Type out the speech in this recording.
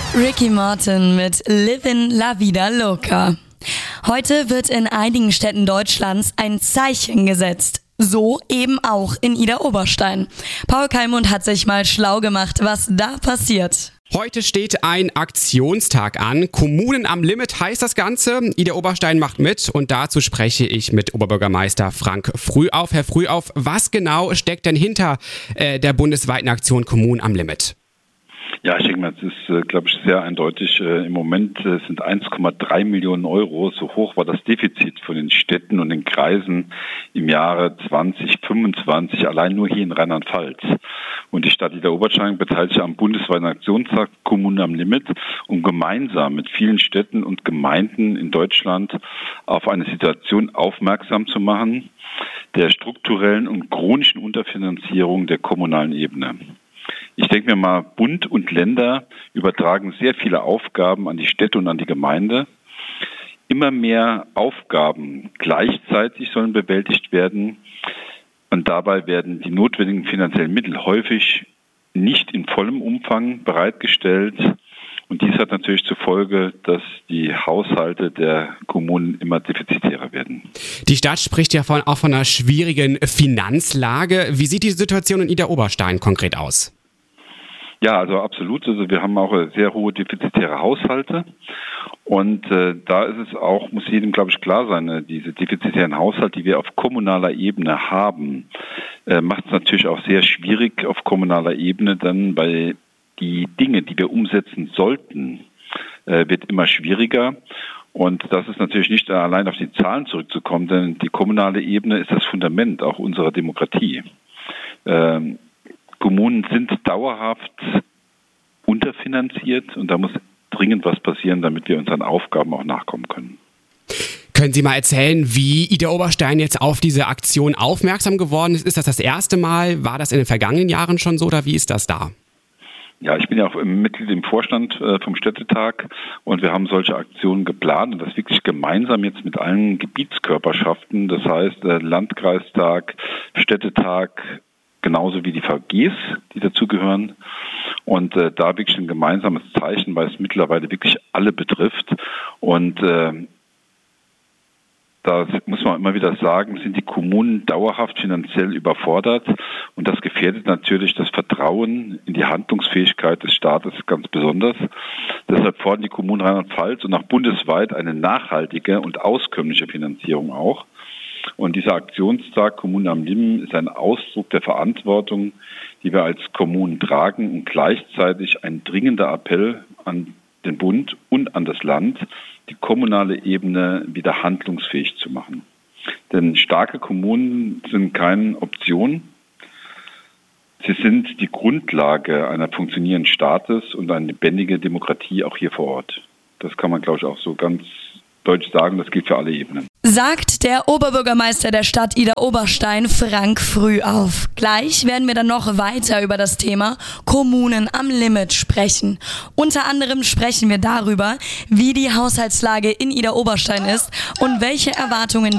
Ricky Martin mit Livin' La Vida Loca. Heute wird in einigen Städten Deutschlands ein Zeichen gesetzt. So eben auch in Idar-Oberstein. Paul Kalmund hat sich mal schlau gemacht, was da passiert. Heute steht ein Aktionstag an. Kommunen am Limit heißt das Ganze. Idar-Oberstein macht mit und dazu spreche ich mit Oberbürgermeister Frank Frühauf. Herr Frühauf, was genau steckt denn hinter der bundesweiten Aktion Kommunen am Limit? Ja, ich denke mal, es ist, glaube ich, sehr eindeutig. Im Moment sind 1,3 Millionen Euro. So hoch war das Defizit von den Städten und den Kreisen im Jahre 2025, allein nur hier in Rheinland-Pfalz. Und die Stadt Idar-Oberstein beteiligt sich am bundesweiten Aktionstag Kommunen am Limit, um gemeinsam mit vielen Städten und Gemeinden in Deutschland auf eine Situation aufmerksam zu machen, der strukturellen und chronischen Unterfinanzierung der kommunalen Ebene. Ich denke mir mal, Bund und Länder übertragen sehr viele Aufgaben an die Städte und an die Gemeinde. Immer mehr Aufgaben gleichzeitig sollen bewältigt werden. Und dabei werden die notwendigen finanziellen Mittel häufig nicht in vollem Umfang bereitgestellt. Und dies hat natürlich zur Folge, dass die Haushalte der Kommunen immer defizitärer werden. Die Stadt spricht ja auch von einer schwierigen Finanzlage. Wie sieht die Situation in Idar-Oberstein konkret aus? Ja, also absolut. Also wir haben auch sehr hohe defizitäre Haushalte. Und da ist es auch, muss jedem, glaube ich, klar sein, diese defizitären Haushalte, die wir auf kommunaler Ebene haben, macht es natürlich auch sehr schwierig auf kommunaler Ebene, dann bei die Dinge, die wir umsetzen sollten, wird immer schwieriger. Und das ist natürlich nicht allein auf die Zahlen zurückzukommen, denn die kommunale Ebene ist das Fundament auch unserer Demokratie. Kommunen sind dauerhaft unterfinanziert und da muss dringend was passieren, damit wir unseren Aufgaben auch nachkommen können. Können Sie mal erzählen, wie Idar-Oberstein jetzt auf diese Aktion aufmerksam geworden ist? Ist das erste Mal? War das in den vergangenen Jahren schon so oder wie ist das da? Ja, ich bin ja auch Mitglied im Vorstand vom Städtetag und wir haben solche Aktionen geplant und das wirklich gemeinsam jetzt mit allen Gebietskörperschaften, das heißt Landkreistag, Städtetag, genauso wie die VGs, die dazugehören. Und da wirklich ein gemeinsames Zeichen, weil es mittlerweile wirklich alle betrifft. Und da muss man immer wieder sagen, sind die Kommunen dauerhaft finanziell überfordert. Und das gefährdet natürlich das Vertrauen in die Handlungsfähigkeit des Staates ganz besonders. Deshalb fordern die Kommunen Rheinland-Pfalz und auch bundesweit eine nachhaltige und auskömmliche Finanzierung auch. Und dieser Aktionstag Kommunen am Limit ist ein Ausdruck der Verantwortung, die wir als Kommunen tragen und gleichzeitig ein dringender Appell an den Bund und an das Land, die kommunale Ebene wieder handlungsfähig zu machen. Denn starke Kommunen sind keine Option. Sie sind die Grundlage einer funktionierenden Staates und eine lebendige Demokratie auch hier vor Ort. Das kann man, glaube ich, auch so ganz deutlich sagen, das gilt für alle Ebenen. Sagt der Oberbürgermeister der Stadt Idar-Oberstein, Frank Frühauf. Gleich werden wir dann noch weiter über das Thema Kommunen am Limit sprechen. Unter anderem sprechen wir darüber, wie die Haushaltslage in Idar-Oberstein ist und welche Erwartungen